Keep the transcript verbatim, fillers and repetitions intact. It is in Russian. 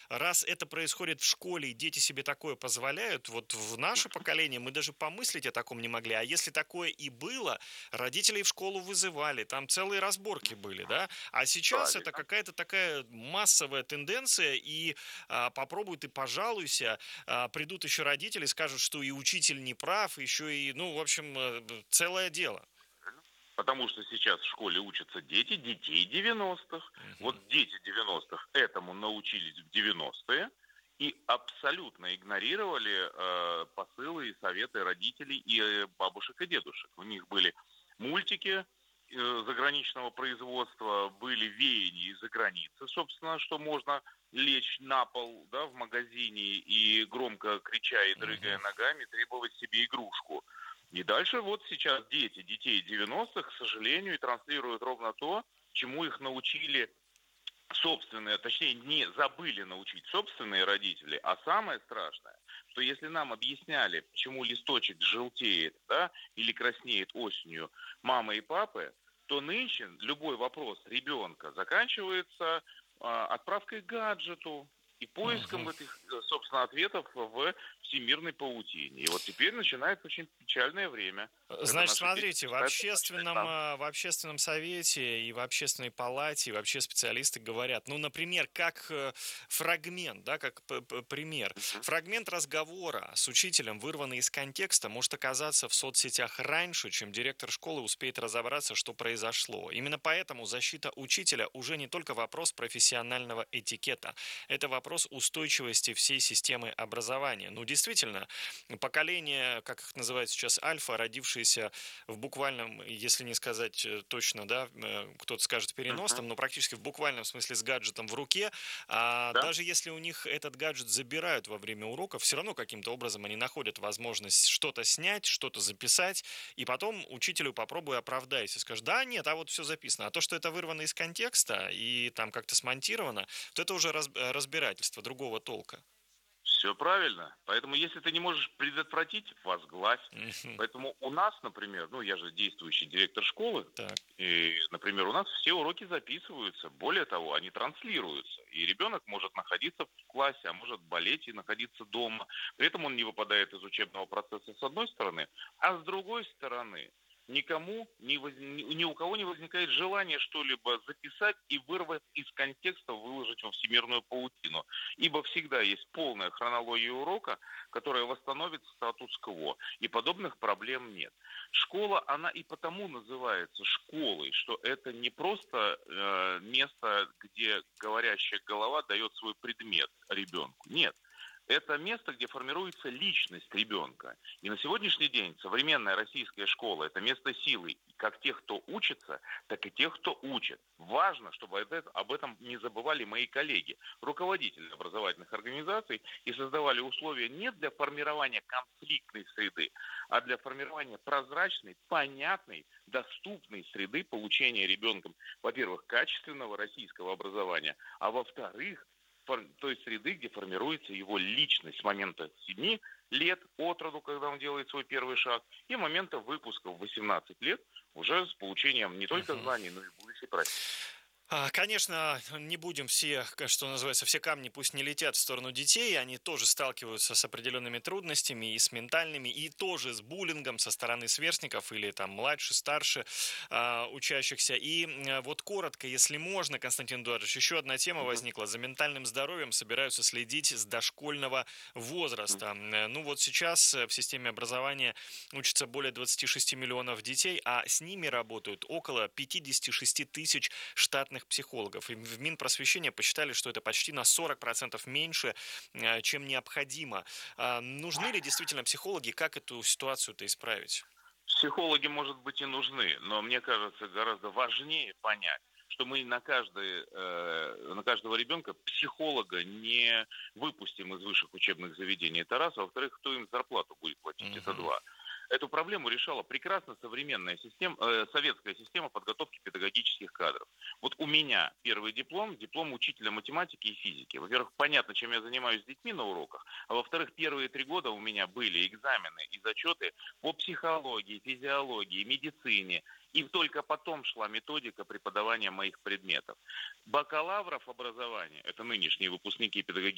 раз это происходит в школе, и дети себе такое позволяют, вот в наше поколение мы даже помыслить о таком не могли. А если такое и было, родителей в школу вызывали, там целые разборки были, да? А сейчас это Правильно. какая-то такая массовая тенденция, и а, попробуй ты пожалуйся, а, придут еще родители, скажут, что и учитель не прав, еще и, ну, в общем, э, б- целое дело. Потому что сейчас в школе учатся дети детей девяностых. Мгм. Вот дети девяностых этому научились в девяностые и абсолютно игнорировали э, посылы и советы родителей и э, бабушек и дедушек. У них были мультики э, заграничного производства, были веяния из-за границы, собственно, что можно лечь на пол, да, в магазине и громко крича и дрыгая Мгм. ногами требовать себе игрушку. И дальше вот сейчас дети детей девяностых, к сожалению, и транслируют ровно то, чему их научили собственные, точнее, не забыли научить собственные родители. А самое страшное, что если нам объясняли, почему листочек желтеет, да, или краснеет осенью мамы и папы, то нынче любой вопрос ребенка заканчивается а, отправкой к гаджету и поиском Мгм. этих, э, собственно, ответов в всемирной паутине. И вот теперь начинается очень печальное время, когда Значит, наши дети смотрите, в начинают предпочитать общественном, танцы. а, в общественном совете и в общественной палате, и вообще специалисты говорят, ну, например, как э, фрагмент, да, как п- п- пример. Мгм. Фрагмент разговора с учителем, вырванный из контекста, может оказаться в соцсетях раньше, чем директор школы успеет разобраться, что произошло. Именно поэтому защита учителя уже не только вопрос профессионального этикета, это вопрос устойчивости всей системы образования. Ну, действительно, поколение, как их называют сейчас, альфа, родившиеся в буквальном, если не сказать э, точно, да, э, кто-то скажет Мгм. переносном, но практически в буквальном смысле с гаджетом в руке, а Да? даже если у них этот гаджет забирают во время урока, все равно каким-то образом они находят возможность что-то снять, что-то записать, и потом учителю попробуй оправдайся, скажешь, да, нет, а вот все записано. А то, что это вырвано из контекста и там как-то смонтировано, то это уже раз- э, разбирательство другого толка. Все правильно. Поэтому, если ты не можешь предотвратить, возглавь. Мгм. Поэтому у нас, например, ну, я же действующий директор школы, Так. и, например, у нас все уроки записываются. Более того, они транслируются. И ребенок может находиться в классе, а может болеть и находиться дома. При этом он не выпадает из учебного процесса с одной стороны, а с другой стороны никому, не воз- ни ни у кого не возникает желания что-либо записать и вырвать из контекста, выложить во всемирную паутину. Ибо всегда есть полная хронология урока, которая восстановит статус-кво. И подобных проблем нет. Школа, она и потому называется школой, что это не просто э, место, где говорящая голова дает свой предмет ребенку. Нет. Это место, где формируется личность ребенка. И на сегодняшний день современная российская школа – это место силы как тех, кто учится, так и тех, кто учит. Важно, чтобы это- об этом не забывали мои коллеги, руководители образовательных организаций, и создавали условия не для формирования конфликтной среды, а для формирования прозрачной, понятной, доступной среды получения ребенком, во-первых, качественного российского образования, а во-вторых, фор- той среды, где формируется его личность с момента семи лет от роду, когда он делает свой первый шаг, и момента выпуска в восемнадцать лет уже с получением не только Мгм. знаний, но и будущей профессии. А, Конечно, не будем все, к- что называется, все камни пусть не летят в сторону детей, они тоже сталкиваются с определенными трудностями и с ментальными, и тоже с буллингом со стороны сверстников или там младше, старше а, учащихся. И м, вот коротко, если можно, Константин Эдуардович, еще одна тема Мгм. возникла. За ментальным здоровьем собираются следить с дошкольного возраста. М, э, Ну вот сейчас э, в системе образования учатся более двадцати шести миллионов детей, а с ними работают около пятьдесят шесть тысяч штатных психологов. И в Минпросвещения посчитали, что это почти на сорок процентов меньше, э, чем необходимо. А нужны ли действительно психологи? Как эту ситуацию-то исправить? Психологи, может быть, и нужны, но мне кажется, гораздо важнее понять, что мы на, каждый, э, на каждого ребенка психолога не выпустим из высших учебных заведений. Это раз. А во-вторых, кто им зарплату будет платить? Это Мгм. два. Эту проблему решала прекрасно современная система, э, советская система подготовки педагогических кадров. Вот у меня первый диплом, диплом учителя математики и физики. Во-первых, понятно, чем я занимаюсь с детьми на уроках, а во-вторых, первые три года у меня были экзамены и зачеты по психологии, физиологии, медицине. И только потом шла методика преподавания моих предметов. Бакалавров образования, это нынешние выпускники педагогических